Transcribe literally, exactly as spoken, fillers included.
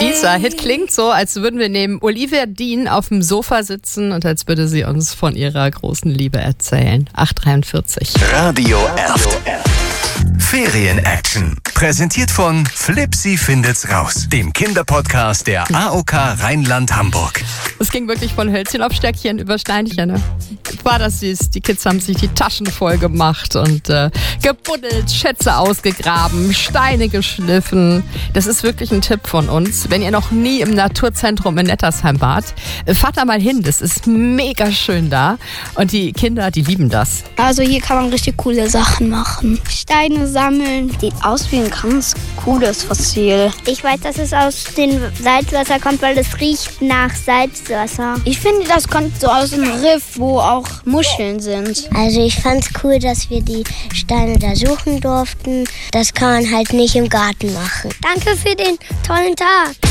Dieser Hit klingt so, als würden wir neben Olivia Dean auf dem Sofa sitzen und als würde sie uns von ihrer großen Liebe erzählen. acht dreiundvierzig. Radio F. Ferien-Action. Präsentiert von Flipsi findet's raus, dem Kinderpodcast der A O K Rheinland-Hamburg. Es ging wirklich von Hölzchen auf Stöckchen über Steinchen. Ne? War das süß. Die Kids haben sich die Taschen voll gemacht und äh, gebuddelt, Schätze ausgegraben, Steine geschliffen. Das ist wirklich ein Tipp von uns. Wenn ihr noch nie im Naturzentrum in Nettersheim wart, fahrt da mal hin. Das ist mega schön da. Und die Kinder, die lieben das. Also hier kann man richtig coole Sachen machen. Steine sammeln. Sieht aus wie ein ganz cooles Fossil. Ich weiß, dass es aus dem Salzwasser kommt, weil es riecht nach Salzwasser. Ich finde, das kommt so aus dem Riff, wo auch Muscheln sind. Also ich fand's cool, dass wir die Steine da suchen durften. Das kann man halt nicht im Garten machen. Danke für den tollen Tag.